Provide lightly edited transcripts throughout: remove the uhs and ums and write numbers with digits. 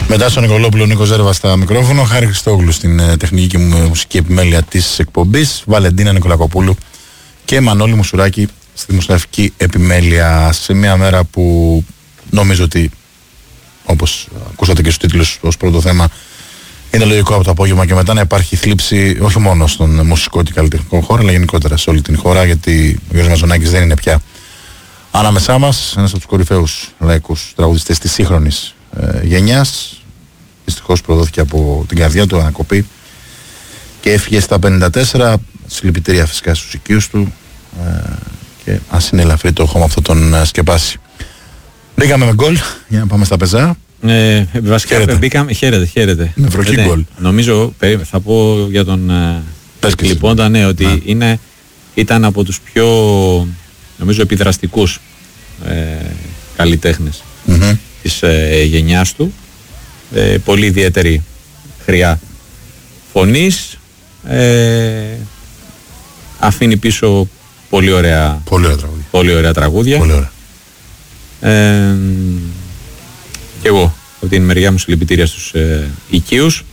Μετά στον Νικολόπουλο, Νίκο Ζέρβα στα μικρόφωνο, Χάρη Χριστόγλου στην τεχνική και μουσική επιμέλεια της εκπομπής, Βαλεντίνα Νικολακοπούλου και Μανώλη Μουσουράκη στη δημοσιογραφική επιμέλεια. Σε μια μέρα που νομίζω ότι, όπως ακούσατε και στους τίτλους ως πρώτο θέμα, είναι λογικό από το απόγευμα και μετά να υπάρχει θλίψη όχι μόνο στον μουσικό και καλλιτεχνικό χώρο, αλλά γενικότερα σε όλη την χώρα, γιατί ο Γιώργος Μαζονάκης δεν είναι πια ανάμεσά μας, ένας από τους κορυφαίους λαϊκούς τραγουδιστές της σύγχρονης γενιάς. Δυστυχώς προδόθηκε από την καρδιά του, ανακοπή, και έφυγε στα 54. Συλληπιτήρια φυσικά στους οικείους του, και ας είναι ελαφρύ το χώμα αυτό τον σκεπάσει. Μπήκαμε με γκολ για να πάμε στα πεζά. Βασικά μπήκαμε, χαίρετε. Νευροχή γκολ. Νομίζω, θα πω για τον Κλιπώντα, ναι, ότι ήταν από τους πιο, νομίζω, επιδραστικούς καλλιτέχνες της γενιάς του. Πολύ ιδιαίτερη χρειά φωνής, αφήνει πίσω πολύ ωραία τραγούδια. Πολύ ωραία. Και εγώ από την μεριά μου συλληπιτήρια στους οικείους.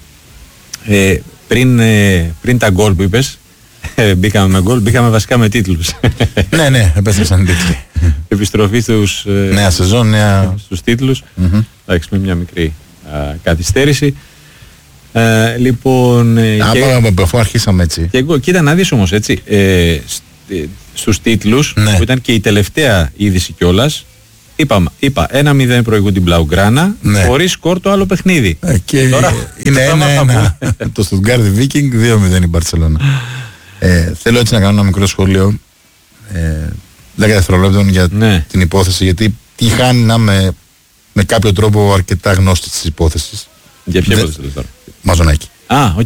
Πριν τα γκολ που είπες, μπήκαμε με γκολ, μπήκαμε βασικά με τίτλους. Ναι, επέστρεψαν οι τίτλοι. Επιστροφή στους νέα σεζόν, στους τίτλους. Εντάξει, με μια μικρή καθυστέρηση. Λοιπόν, αφού αρχίσαμε έτσι. Και εγώ, κοίτα να δεις όμως, έτσι, στους τίτλους, που ήταν και η τελευταία είδηση κιόλας, είπα 1-0 προηγούν την Μπλαουγκράνα, χωρίς σκορ το άλλο παιχνίδι. Και τώρα είναι 1-1 το Stuttgart Viking, 2-0 η Μπαρτσελώνα. Θέλω έτσι να κάνω ένα μικρό σχόλιο 10 δευτερολέπτων για την υπόθεση, γιατί τι χάνει να είμαι με κάποιο τρόπο αρκετά γνώστη της υπόθεσης. Για ποια υπόθεση τώρα? Μαζονάκη. Οκ.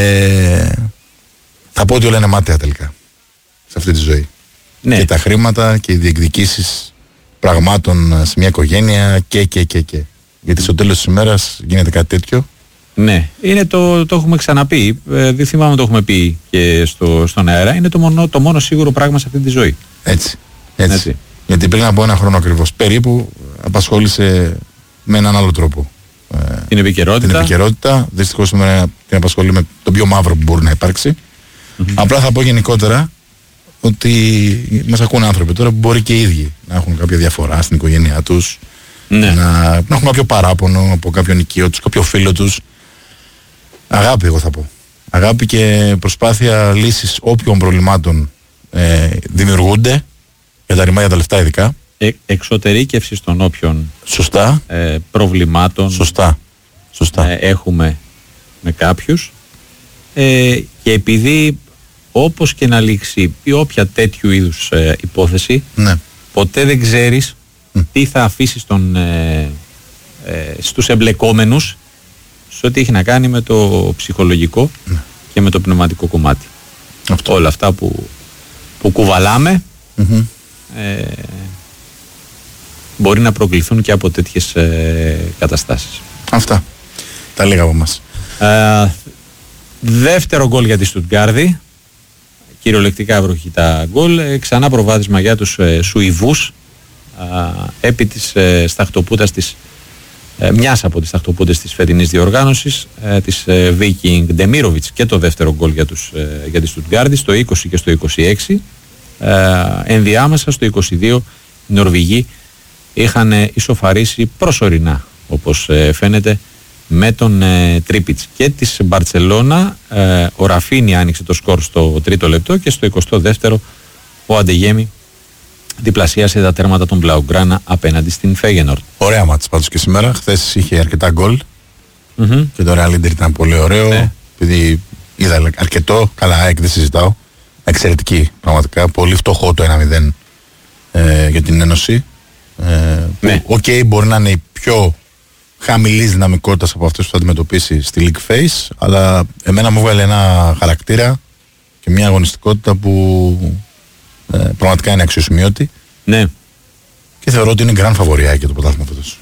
Θα πω ότι όλα είναι μάταια τελικά σε αυτή τη ζωή. Ναι. Και τα χρήματα και οι διεκδικήσεις πραγμάτων σε μια οικογένεια και. Γιατί στο τέλος της ημέρας γίνεται κάτι τέτοιο. Ναι, είναι το έχουμε ξαναπεί. Δεν θυμάμαι το έχουμε πει και στον αέρα. Είναι το μόνο σίγουρο πράγμα σε αυτή τη ζωή. Έτσι. Γιατί πριν από ένα χρόνο ακριβώς περίπου απασχόλησε με έναν άλλο τρόπο την επικαιρότητα. Δυστυχώς σήμερα την απασχολεί με το πιο μαύρο που μπορεί να υπάρξει. Απλά θα πω γενικότερα ότι μας ακούνε άνθρωποι τώρα που μπορεί και οι ίδιοι να έχουν κάποια διαφορά στην οικογένειά τους, να έχουν κάποιο παράπονο από κάποιον οικείο τους, κάποιο φίλο τους. Αγάπη, εγώ θα πω. Αγάπη και προσπάθεια λύσης όποιων προβλημάτων δημιουργούνται, για τα ρημάδια, τα λεφτά ειδικά. Εξωτερήκευση των όποιων προβλημάτων έχουμε με κάποιους, και επειδή όπως και να λήξει ή όποια τέτοιου είδους υπόθεση, ποτέ δεν ξέρεις τι θα αφήσεις στους εμπλεκόμενους σε ό,τι έχει να κάνει με το ψυχολογικό και με το πνευματικό κομμάτι. Όλα αυτά που κουβαλάμε μπορεί να προκληθούν και από τέτοιες καταστάσεις. Αυτά τα λίγα από μας. Δεύτερο γκολ για τη Στουτγκάρδη, κυριολεκτικά βροχητά γκολ, ξανά προβάδισμα για τους Σουηβούς, επί της σταχτοπούτας της, μιας από τις ταχτοπούτες της φετινής διοργάνωσης, της Viking Ντεμίροβιτς, και το δεύτερο γκολ για τη Στουτγκάρδη στο 20 και στο 26. Ενδιάμεσα στο 22 οι Νορβηγοί είχαν ισοφαρίσει προσωρινά, όπως φαίνεται, με τον Τρίπιτς και της Μπαρτσελώνα. Ο Ραφίνι άνοιξε το σκορ στο 3ο λεπτό και στο 22ο ο Αντεγέμι διπλασίασε τα τέρματα των Μπλαουγκράνα απέναντι στην Φέγενορντ. Ωραία μάτς πάντως και σήμερα. Χθες είχε αρκετά γκολ και το Real Inter ήταν πολύ ωραίο, επειδή είδα αρκετό. Καλά, δεν συζητάω. Εξαιρετική πραγματικά. Πολύ φτωχό το 1-0 για την Ένωση. Μπορεί να είναι η πιο χαμηλής δυναμικότητας από αυτές που θα αντιμετωπίσει στη League Phase, αλλά εμένα μου βγάλε ένα χαρακτήρα και μια αγωνιστικότητα που πραγματικά είναι αξιοσημείωτη. Ναι. Και θεωρώ ότι είναι grand φαβοριά και το πρωτάθλημα φέτος.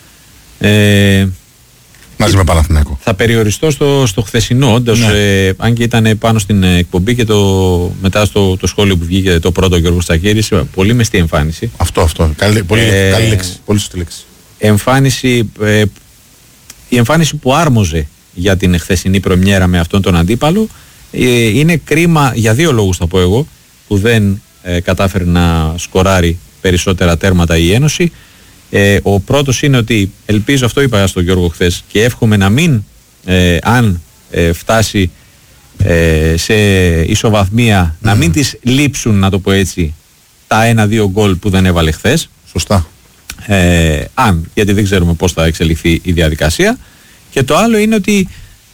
Μαζί με Παναθηναϊκό. Θα περιοριστώ στο χθεσινό, όντως, αν και ήταν πάνω στην εκπομπή και μετά στο σχόλιο που βγήκε το πρώτο, Γιώργος Τσακίρης, πολύ μεστή εμφάνιση. Αυτό. Καλή λέξη. Πολύ σωστή λέξη. Εμφάνιση η εμφάνιση που άρμοζε για την χθεσινή πρεμιέρα με αυτόν τον αντίπαλο. Είναι κρίμα για δύο λόγους θα πω εγώ, που δεν κατάφερε να σκοράρει περισσότερα τέρματα η Ένωση. Ο πρώτος είναι ότι ελπίζω, αυτό είπα στον Γιώργο χθες, και εύχομαι να μην, αν φτάσει σε ισοβαθμία, να μην τις λείψουν, να το πω έτσι, τα 1-2 γκολ που δεν έβαλε χθες. Σωστά. Γιατί δεν ξέρουμε πώς θα εξελιχθεί η διαδικασία. Και το άλλο είναι ότι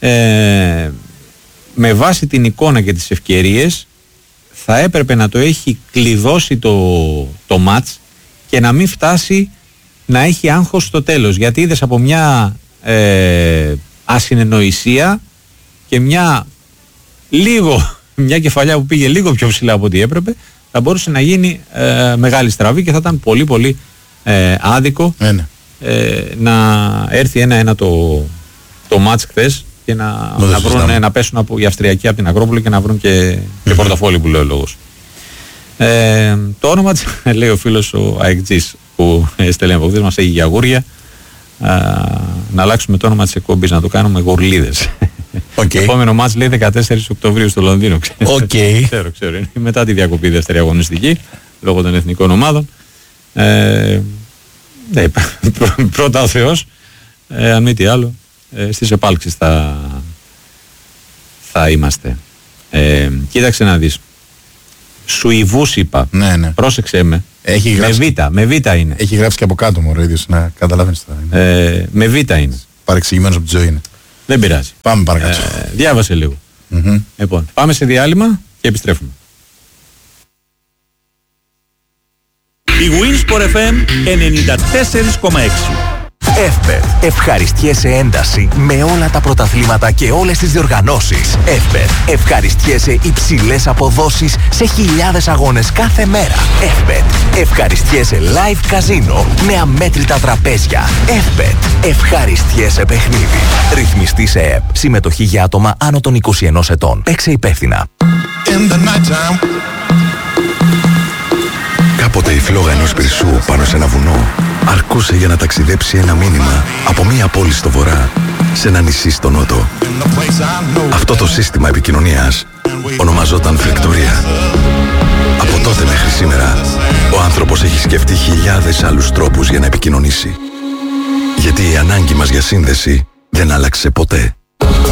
με βάση την εικόνα και τις ευκαιρίες θα έπρεπε να το έχει κλειδώσει το μάτς και να μην φτάσει να έχει άγχος στο τέλος, γιατί είδες από μια ασυνεννοησία και μια κεφαλιά που πήγε λίγο πιο ψηλά από ό,τι έπρεπε, θα μπορούσε να γίνει μεγάλη στραβή και θα ήταν πολύ πολύ άδικο να έρθει 1-1 το μάτς χθες και να πέσουν οι Αυστριακοί από την Ακρόπολη και να βρουν και πορτοφόλι, που λέει ο λόγος. Το όνομα της, λέει ο φίλος ο Αεκτζής που στέλνει από χθες, μας έχει για γούρια, να αλλάξουμε το όνομα της εκπομπής, να το κάνουμε γορλίδες. Το επόμενο μάτς λέει 14 Οκτωβρίου στο Λονδίνο. Ξέρω, είναι μετά τη διακοπή δεύτερη αγωνιστική λόγω των εθνικών ομάδων. Πρώτα ο Θεός, αν μη τι άλλο, στις επάλξεις θα είμαστε. Κοίταξε να δεις. Σουηβούς είπα. Ναι. Πρόσεξε με. Με Β είναι. Έχει γράψει και από κάτω μου ο ίδιος, να καταλαβαίνεις τώρα. Με Β είναι. Παρεξηγημένος από τη ζωή είναι. Δεν πειράζει. Πάμε παρακάτω. Διάβασε λίγο. Λοιπόν, πάμε σε διάλειμμα και επιστρέφουμε. Η Winsport FM 94,6. Εύπετ. Ευχαριστιέσαι ένταση με όλα τα πρωταθλήματα και όλες τις διοργανώσεις. Εύπετ. Ευχαριστιέσαι υψηλές αποδόσεις σε χιλιάδες αγώνες κάθε μέρα. Εύπετ. Ευχαριστιέσαι live καζίνο με αμέτρητα τραπέζια. Εύπετ. Ευχαριστιέσαι παιχνίδι. Ρυθμιστή σε ΕΠ. Συμμετοχή για άτομα άνω των 21 ετών. Παίξε υπεύθυνα. Κάποτε η φλόγα ενός πυρσού πάνω σε ένα βουνό αρκούσε για να ταξιδέψει ένα μήνυμα από μία πόλη στο βορρά σε ένα νησί στο νότο. Αυτό το σύστημα επικοινωνίας ονομαζόταν φλεκτορία. Από τότε μέχρι σήμερα ο άνθρωπος έχει σκεφτεί χιλιάδες άλλους τρόπους για να επικοινωνήσει. Γιατί η ανάγκη μας για σύνδεση δεν άλλαξε ποτέ.